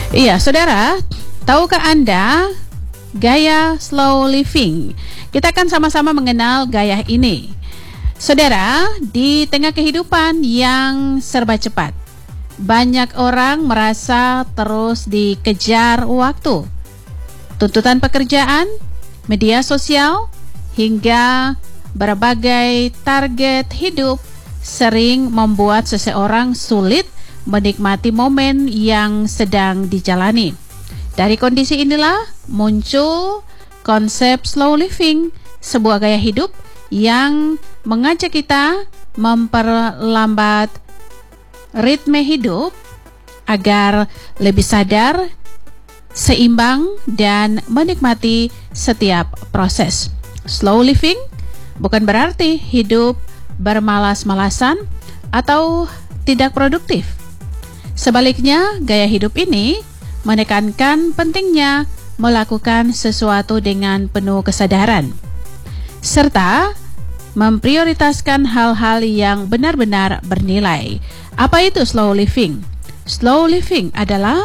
Iya, saudara, tahukah Anda gaya slow living? Kita akan sama-sama mengenal gaya ini. Saudara, di tengah kehidupan yang serba cepat, banyak orang merasa terus dikejar waktu. Tuntutan pekerjaan, media sosial, hingga berbagai target hidup sering membuat seseorang sulit menikmati momen yang sedang dijalani. Dari kondisi inilah muncul konsep slow living, sebuah gaya hidup yang mengajak kita memperlambat ritme hidup agar lebih sadar, seimbang, dan menikmati setiap proses. Slow living bukan berarti hidup bermalas-malasan atau tidak produktif. Sebaliknya, gaya hidup ini menekankan pentingnya melakukan sesuatu dengan penuh kesadaran, serta memprioritaskan hal-hal yang benar-benar bernilai. Apa itu slow living? Slow living adalah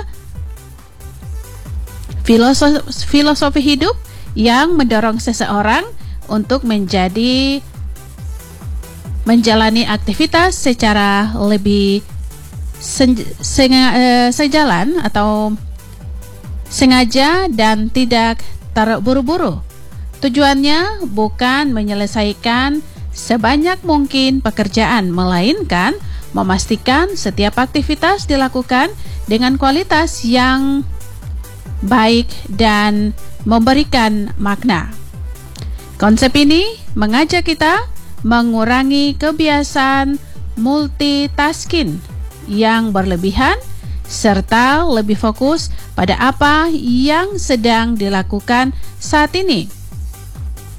filosofi hidup yang mendorong seseorang untuk menjalani aktivitas secara lebih sejalan atau sengaja dan tidak terburu-buru. Tujuannya bukan menyelesaikan sebanyak mungkin pekerjaan, melainkan memastikan setiap aktivitas dilakukan dengan kualitas yang baik dan memberikan makna. Konsep ini mengajak kita mengurangi kebiasaan multitasking yang berlebihan, serta lebih fokus pada apa yang sedang dilakukan saat ini.